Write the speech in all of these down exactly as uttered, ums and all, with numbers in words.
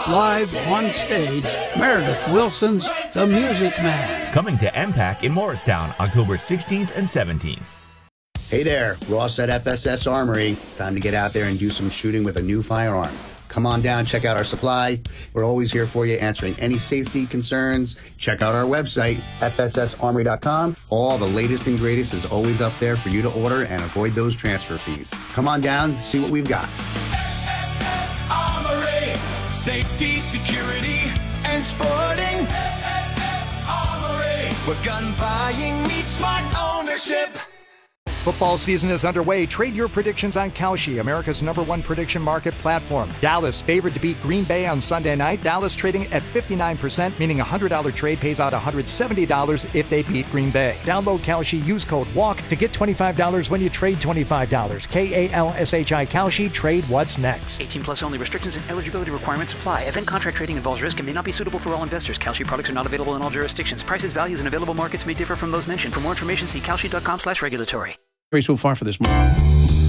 live on stage, Meredith Wilson's The Music Man. Coming to M PAC in Morristown, October sixteenth and seventeenth. Hey there, Ross at F S S Armory. It's time to get out there and do some shooting with a new firearm. Come on down, check out our supply. We're always here for you, answering any safety concerns. Check out our website, F S S armory dot com. All the latest and greatest is always up there for you to order and avoid those transfer fees. Come on down, see what we've got. F S S Armory, safety, security, and sporting. F S S Armory, where gun buying meets smart ownership. Football season is underway. Trade your predictions on Kalshi, America's number one prediction market platform. Dallas favored to beat Green Bay on Sunday night. Dallas trading at fifty-nine percent, meaning a one hundred dollars trade pays out one hundred seventy dollars if they beat Green Bay. Download Kalshi, use code WALK to get twenty-five dollars when you trade twenty-five dollars. K A L S H I Kalshi, trade what's next. eighteen plus only. Restrictions and eligibility requirements apply. Event contract trading involves risk and may not be suitable for all investors. Kalshi products are not available in all jurisdictions. Prices, values, and available markets may differ from those mentioned. For more information, see kalshi dot com slash regulatory. So far for this month.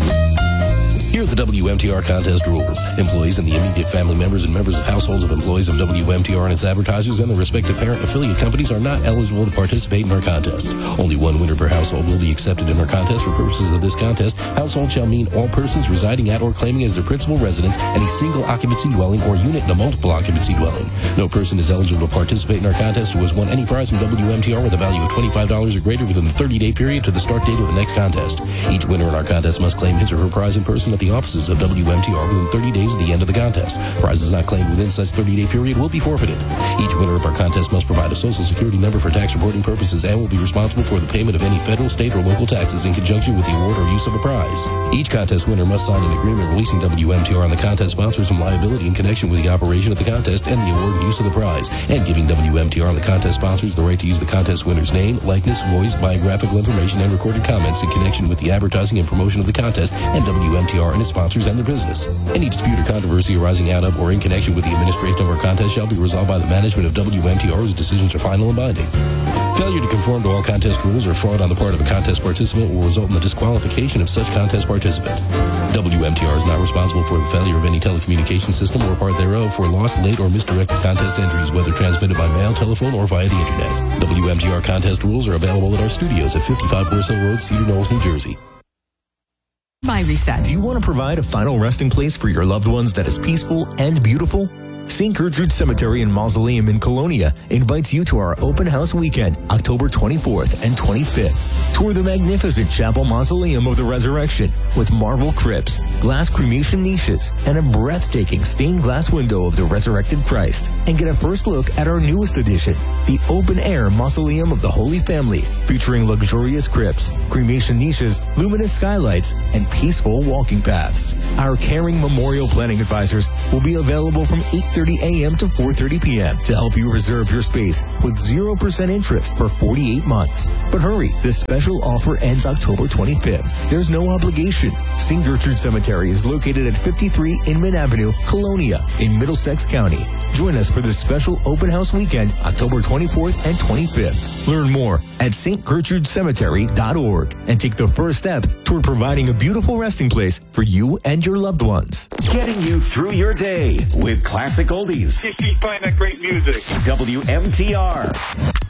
Here are the W M T R contest rules. Employees and the immediate family members and members of households of employees of W M T R and its advertisers and the respective parent affiliate companies are not eligible to participate in our contest. Only one winner per household will be accepted in our contest. For purposes of this contest, household shall mean all persons residing at or claiming as their principal residence any single occupancy dwelling or unit in a multiple occupancy dwelling. No person is eligible to participate in our contest who has won any prize from W M T R with a value of twenty-five dollars or greater within the thirty-day period to the start date of the next contest. Each winner in our contest must claim his or her prize in person at the offices of W M T R within thirty days of the end of the contest. Prizes not claimed within such thirty-day period will be forfeited. Each winner of our contest must provide a Social Security number for tax reporting purposes and will be responsible for the payment of any federal, state, or local taxes in conjunction with the award or use of a prize. Each contest winner must sign an agreement releasing W M T R and the contest sponsors from liability in connection with the operation of the contest and the award and use of the prize, and giving W M T R and the contest sponsors the right to use the contest winner's name, likeness, voice, biographical information, and recorded comments in connection with the advertising and promotion of the contest and W M T R and its sponsors and their business. Any dispute or controversy arising out of or in connection with the administration of our contest shall be resolved by the management of W M T R whose decisions are final and binding. Failure to conform to all contest rules or fraud on the part of a contest participant will result in the disqualification of such contest participant. W M T R is not responsible for the failure of any telecommunication system or part thereof for lost, late, or misdirected contest entries, whether transmitted by mail, telephone, or via the Internet. W M T R contest rules are available at our studios at fifty-five Horse Hill Road, Cedar Knolls, New Jersey. My Reset. Do you want to provide a final resting place for your loved ones that is peaceful and beautiful? Saint Gertrude Cemetery and Mausoleum in Colonia invites you to our open house weekend, October twenty-fourth and twenty-fifth. Tour the magnificent Chapel Mausoleum of the Resurrection with marble crypts, glass cremation niches, and a breathtaking stained glass window of the resurrected Christ. And get a first look at our newest addition, the open-air Mausoleum of the Holy Family, featuring luxurious crypts, cremation niches, luminous skylights, and peaceful walking paths. Our caring memorial planning advisors will be available from eight thirty a.m. to four thirty p.m. to help you reserve your space with zero percent interest for forty-eight months. But hurry, this special offer ends October twenty-fifth. There's no obligation. Saint Gertrude Cemetery is located at fifty-three Inman Avenue, Colonia, in Middlesex County. Join us for this special open house weekend, October twenty-fourth and twenty-fifth. Learn more at st gertrude cemetery dot org and take the first step toward providing a beautiful resting place for you and your loved ones. Getting you through your day with classic oldies. You keep playing that great music. W M T R.